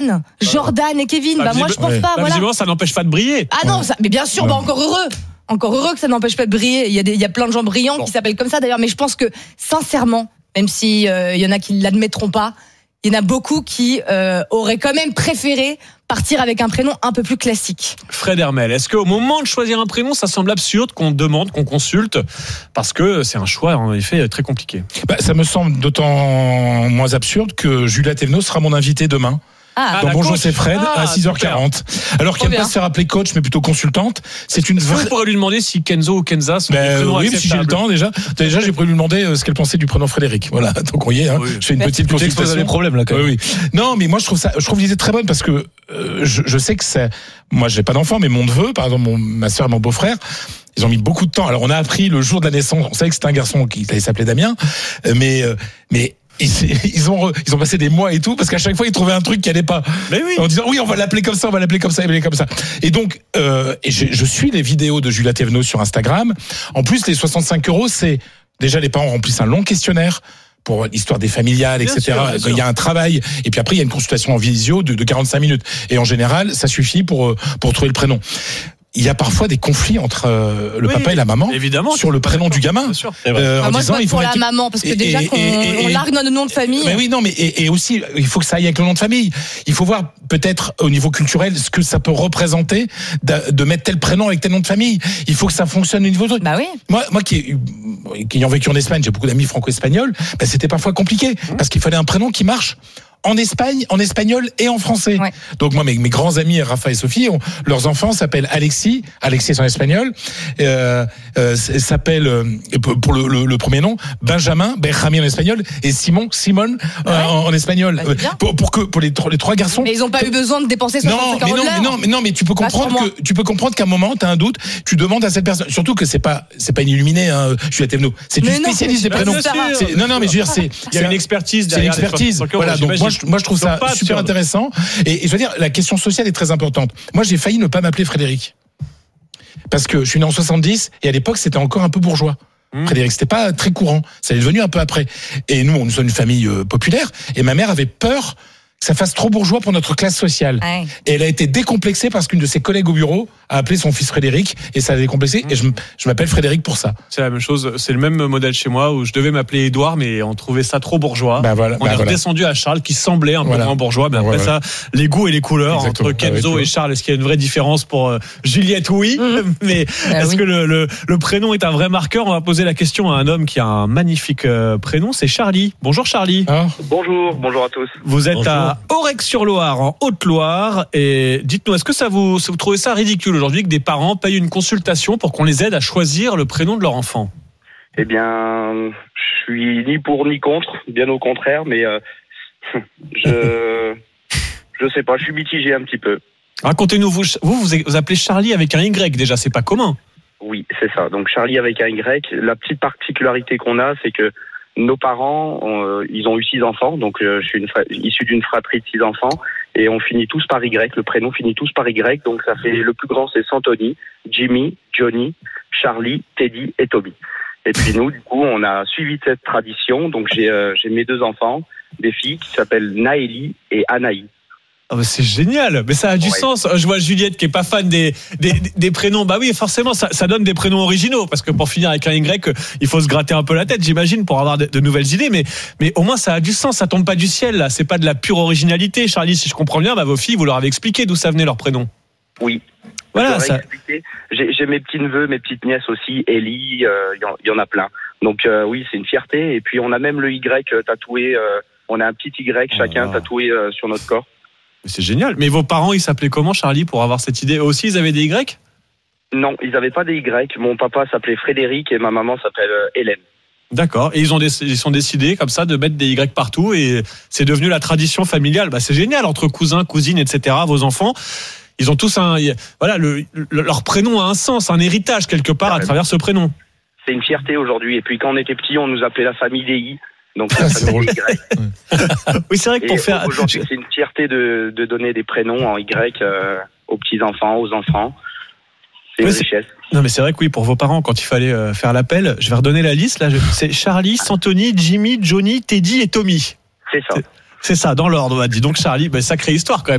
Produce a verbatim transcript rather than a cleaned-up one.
Jordan, Jordan et Kevin. Ah, bah moi je pense ouais. pas. Bah, voilà. Visiblement ça n'empêche pas de briller. Ah non, ça, mais bien sûr, ouais. bah encore heureux. Encore heureux que ça n'empêche pas de briller. Il y a des, il y a plein de gens brillants bon. qui s'appellent comme ça d'ailleurs. Mais je pense que sincèrement, même si euh, il y en a qui l'admettront pas, il y en a beaucoup qui euh, auraient quand même préféré partir avec un prénom un peu plus classique. Fred Hermel, est-ce qu'au moment de choisir un prénom, ça semble absurde qu'on demande, qu'on consulte, parce que c'est un choix en effet très compliqué. Bah, ça me semble d'autant moins absurde que Julia Thévenot sera mon invitée demain. Ah, dans Bonjour c'est Fred ah, à six heures quarante. Alors qu'elle ne peut pas se faire appeler coach mais plutôt consultante. C'est une vraie... Vous pourrez lui demander si Kenzo ou Kenza sont ben, des prénoms oui, acceptables. Si j'ai le temps déjà. Déjà j'ai prévu lui demander ce qu'elle pensait du prénom Frédéric. Voilà, donc on y est. Hein. Oui. Je fais une petite consultation. Des problèmes là. Quand même. Oui, oui. Non, mais moi je trouve ça, je trouve l'idée très bonne parce que euh, je, je sais que c'est, moi j'ai pas d'enfant, mais mon neveu, par exemple, mon, ma sœur et mon beau-frère. Ils ont mis beaucoup de temps. Alors on a appris le jour de la naissance. On savait que c'était un garçon qui allait s'appeler Damien, mais euh, mais Ils ont, ils ont passé des mois et tout, parce qu'à chaque fois, ils trouvaient un truc qui allait pas. Mais oui. En disant, oui, on va l'appeler comme ça, on va l'appeler comme ça, on va l'appeler comme ça. Et donc, euh, et je, je suis les vidéos de Julia Thévenot sur Instagram. En plus, les soixante-cinq euros, c'est, déjà, les parents remplissent un long questionnaire pour l'histoire des familiales, et cetera. Il y a un travail. Et puis après, il y a une consultation en visio de, de quarante-cinq minutes. Et en général, ça suffit pour, pour trouver le prénom. Il y a parfois des conflits entre euh, le oui, papa et la maman évidemment, sur le prénom du gamin. Euh, ah, moi, disant, je vote pour la maman parce que et, déjà, et, qu'on, et, on largue notre nom de famille. Mais oui, non, mais et, et aussi, il faut que ça aille avec le nom de famille. Il faut voir peut-être au niveau culturel ce que ça peut représenter de, de mettre tel prénom avec tel nom de famille. Il faut que ça fonctionne au niveau de. Bah oui. Moi, moi qui, qui ayant vécu en Espagne, j'ai beaucoup d'amis franco-espagnols. Bah, c'était parfois compliqué mmh. parce qu'il fallait un prénom qui marche. En Espagne, en espagnol et en français. Ouais. Donc moi, mes, mes grands amis, Rafa et Sophie, ont, leurs enfants s'appellent Alexis, Alexis c'est en espagnol, euh, euh, s'appelle euh, pour le, le, le premier nom Benjamin, Benjamin en espagnol, et Simon, Simon ouais. euh, en, en espagnol. Bah, pour, pour que pour les trois, les trois garçons. Mais ils n'ont pas eu besoin de dépenser soixante-cinq euros de l'heure. Non, mais non, mais tu peux comprendre bah, que tu peux comprendre qu'à un moment, t'as un doute, tu demandes à cette personne. Surtout que c'est pas c'est pas une illuminée, hein, Julia Thévenot. C'est une spécialiste des prénoms. Non, non, mais je veux dire, c'est il y a une expertise. C'est une expertise. Voilà, donc moi Moi, je trouve ça super intéressant. Et, et je veux dire, la question sociale est très importante. Moi, j'ai failli ne pas m'appeler Frédéric. Parce que je suis né en soixante-dix, et à l'époque, c'était encore un peu bourgeois. Mmh. Frédéric, c'était pas très courant. Ça est devenu un peu après. Et nous, nous sommes une famille euh, populaire, et ma mère avait peur que ça fasse trop bourgeois pour notre classe sociale. Ouais. Et elle a été décomplexée parce qu'une de ses collègues au bureau a appelé son fils Frédéric, et ça l'a décomplexé, mmh. et je, je m'appelle Frédéric pour ça. C'est la même chose, c'est le même modèle chez moi, où je devais m'appeler Édouard, mais on trouvait ça trop bourgeois. Bah voilà, on bah est voilà. redescendu à Charles, qui semblait un peu voilà. moins bourgeois, mais après voilà. ça, les goûts et les couleurs, exactement. Entre Kenzo ah, et Charles, est-ce qu'il y a une vraie différence pour euh, Juliette? Oui, mmh. mais ah, est-ce oui. que le, le, le prénom est un vrai marqueur? On va poser la question à un homme qui a un magnifique euh, prénom, c'est Charlie. Bonjour Charlie. Ah. Bonjour, bonjour à tous. Vous êtes bonjour. à Aurec-sur-Loire, en Haute-Loire, et dites-nous, est-ce que ça vous, vous trouvez ça ridicule aujourd'hui que des parents payent une consultation pour qu'on les aide à choisir le prénom de leur enfant? Eh bien, je suis ni pour ni contre, bien au contraire, mais euh, je je sais pas, je suis mitigé un petit peu. Racontez-nous, vous, vous vous appelez Charlie avec un Y déjà, c'est pas commun. Oui, c'est ça. Donc Charlie avec un Y. La petite particularité qu'on a, c'est que nos parents, euh, ils ont eu six enfants, donc euh, je suis une fra- issu d'une fratrie de six enfants, et on finit tous par Y, le prénom finit tous par Y, donc ça fait, le plus grand c'est Santoni, Jimmy, Johnny, Charlie, Teddy et Toby. Et puis nous, du coup, on a suivi cette tradition, donc j'ai, euh, j'ai mes deux enfants, des filles qui s'appellent Naëlie et Anaï. Oh bah c'est génial, mais ça a du ouais. sens. Je vois Juliette qui est pas fan des des, des prénoms. Bah oui, forcément, ça, ça donne des prénoms originaux parce que pour finir avec un Y, il faut se gratter un peu la tête, j'imagine, pour avoir de, de nouvelles idées. Mais mais au moins ça a du sens, ça tombe pas du ciel là. C'est pas de la pure originalité. Charlie, si je comprends bien, bah vos filles, vous leur avez expliqué d'où ça venait leur prénom. Oui. Voilà. Ça... J'ai, j'ai mes petits neveux, mes petites nièces aussi, Ellie, il euh, y, y en a plein. Donc euh, oui, c'est une fierté. Et puis on a même le Y tatoué. Euh, on a un petit Y chacun oh. tatoué euh, sur notre corps. C'est génial. Mais vos parents, ils s'appelaient comment, Charlie, pour avoir cette idée? Eux aussi, ils avaient des Y? Non, ils n'avaient pas des Y. Mon papa s'appelait Frédéric et ma maman s'appelle Hélène. D'accord. Et ils ont des, ils sont décidés comme ça de mettre des Y partout et c'est devenu la tradition familiale. Bah, c'est génial entre cousins, cousines, et cetera. Vos enfants, ils ont tous un, voilà, le, le leur prénom a un sens, un héritage quelque part à travers ce prénom. C'est une fierté aujourd'hui. Et puis quand on était petits, on nous appelait la famille des I. Donc ça fait Y. Oui, c'est vrai que pour et faire aujourd'hui, c'est une fierté de, de donner des prénoms en Y euh, aux petits enfants, aux enfants. C'est oui, une richesse. C'est... Non, mais c'est vrai que oui, pour vos parents, quand il fallait euh, faire l'appel, je vais redonner la liste. Là, je... c'est Charlie, Santoni, Jimmy, Johnny, Teddy et Tommy. C'est ça. C'est, c'est ça, dans l'ordre. On va dire. Donc Charlie, bah, sacrée histoire quand même.